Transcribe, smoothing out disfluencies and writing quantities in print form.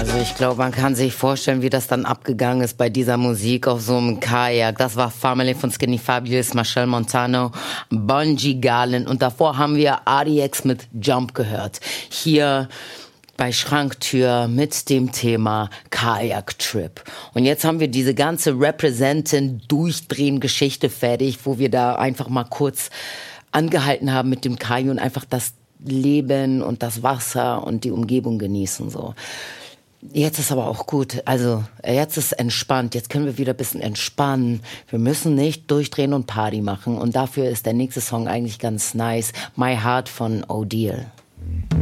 Ich glaube, man kann sich vorstellen, wie das dann abgegangen ist bei dieser Musik auf so einem Kajak. Das war Family von Skinny Fabulous, Machel Montano, Bungie Garlin und davor haben wir RDX mit Jump gehört. Hier bei Schranktür mit dem Thema Kajak-Trip. Und jetzt haben wir diese ganze Representin-Durchdrehen-Geschichte fertig, wo wir da einfach mal kurz angehalten haben mit dem Kajak und einfach das Leben und das Wasser und die Umgebung genießen, so. Jetzt ist aber auch gut, also jetzt ist entspannt, jetzt können wir wieder ein bisschen entspannen. Wir müssen nicht durchdrehen und Party machen und dafür ist der nächste Song eigentlich ganz nice, My Heart von O'Deal.